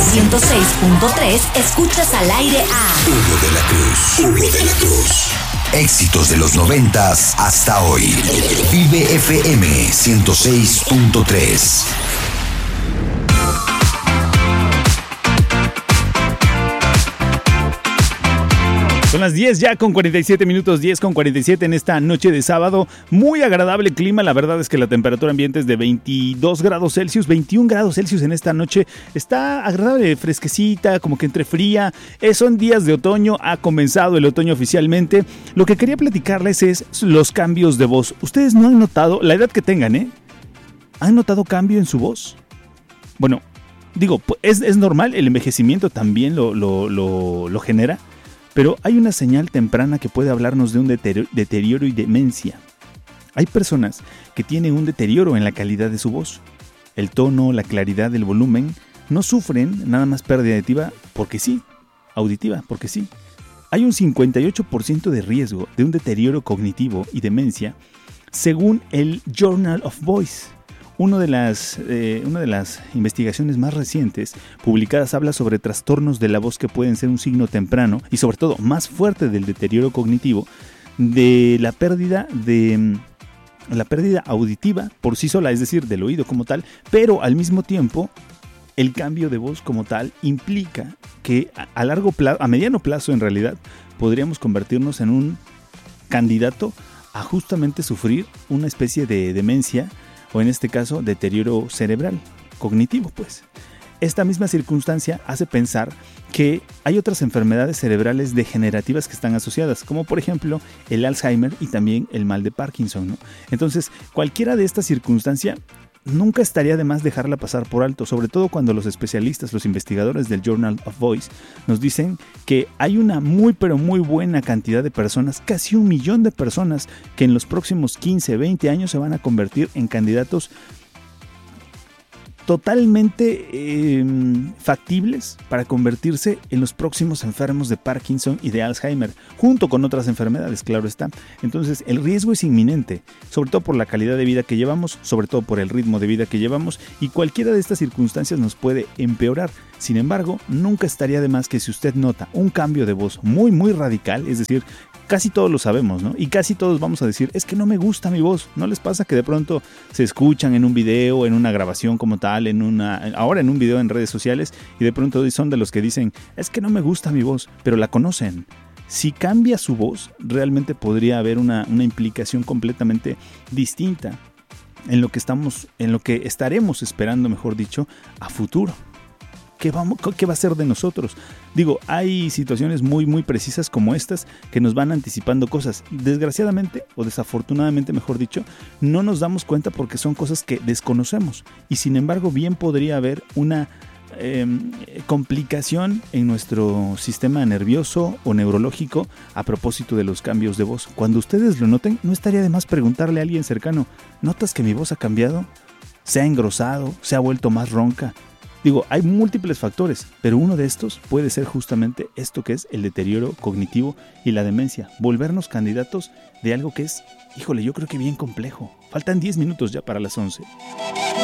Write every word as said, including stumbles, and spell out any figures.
ciento seis punto tres escuchas al aire a Hugo de la Cruz. Hugo de la Cruz. Éxitos de los noventas hasta hoy. Vive F M ciento seis punto tres. Son las diez ya con cuarenta y siete minutos, diez con cuarenta y siete en esta noche de sábado. Muy agradable clima, la verdad es que la temperatura ambiente es de veintidós grados Celsius, veintiún grados Celsius en esta noche. Está agradable, fresquecita, como que entre fría. Eh, son días de otoño, ha comenzado el otoño oficialmente. Lo que quería platicarles es los cambios de voz. Ustedes no han notado, la edad que tengan, ¿eh? ¿Han notado cambio en su voz? Bueno, digo, es, es normal, el envejecimiento también lo, lo, lo, lo genera. Pero hay una señal temprana que puede hablarnos de un deterioro y demencia. Hay personas que tienen un deterioro en la calidad de su voz. El tono, la claridad, el volumen no sufren nada más pérdida auditiva porque sí, auditiva porque sí. Hay un cincuenta y ocho por ciento de riesgo de un deterioro cognitivo y demencia según el Journal of Voice. Una de, las, eh, una de las investigaciones más recientes publicadas habla sobre trastornos de la voz que pueden ser un signo temprano y sobre todo más fuerte del deterioro cognitivo, de la pérdida de la pérdida auditiva por sí sola, es decir, del oído como tal, pero al mismo tiempo el cambio de voz como tal implica que a, a largo plazo, a mediano plazo en realidad, podríamos convertirnos en un candidato a justamente sufrir una especie de demencia, o en este caso, deterioro cerebral, cognitivo, pues. Esta misma circunstancia hace pensar que hay otras enfermedades cerebrales degenerativas que están asociadas, como por ejemplo el Alzheimer y también el mal de Parkinson, ¿no? Entonces, cualquiera de estas circunstancias nunca estaría de más dejarla pasar por alto, sobre todo cuando los especialistas, los investigadores del Journal of Voice nos dicen que hay una muy pero muy buena cantidad de personas, casi un millón de personas, que en los próximos quince, veinte años se van a convertir en candidatos totalmente eh, factibles para convertirse en los próximos enfermos de Parkinson y de Alzheimer, junto con otras enfermedades, claro está. Entonces el riesgo es inminente, sobre todo por la calidad de vida que llevamos, sobre todo por el ritmo de vida que llevamos, y cualquiera de estas circunstancias nos puede empeorar. Sin embargo, nunca estaría de más que si usted nota un cambio de voz muy muy radical, es decir, casi todos lo sabemos, ¿no? Y casi todos vamos a decir, es que no me gusta mi voz. ¿No les pasa que de pronto se escuchan en un video, en una grabación como tal, en una, ahora en un video en redes sociales, y de pronto son de los que dicen, es que no me gusta mi voz, pero la conocen? Si cambia su voz, realmente podría haber una, una implicación completamente distinta en lo que estamos, en lo que estaremos esperando, mejor dicho, a futuro. ¿Qué, vamos, ¿Qué va a ser de nosotros? Digo, hay situaciones muy muy precisas como estas que nos van anticipando cosas. Desgraciadamente, o desafortunadamente mejor dicho, no nos damos cuenta porque son cosas que desconocemos. Y sin embargo, bien podría haber una eh, complicación en nuestro sistema nervioso o neurológico a propósito de los cambios de voz. Cuando ustedes lo noten, no estaría de más preguntarle a alguien cercano, ¿notas que mi voz ha cambiado? ¿Se ha engrosado? ¿Se ha vuelto más ronca? Digo, hay múltiples factores, pero uno de estos puede ser justamente esto que es el deterioro cognitivo y la demencia. Volvernos candidatos de algo que es, híjole, yo creo que bien complejo. Faltan diez minutos ya para las once.